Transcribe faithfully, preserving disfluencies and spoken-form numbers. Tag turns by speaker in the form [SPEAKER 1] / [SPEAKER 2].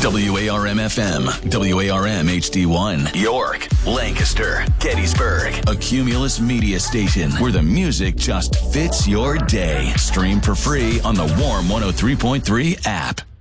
[SPEAKER 1] W A R M F M, W A R M H D one, York, Lancaster, Gettysburg, a Cumulus media station where the music just fits your day. Stream for free on the Warm one oh three point three app.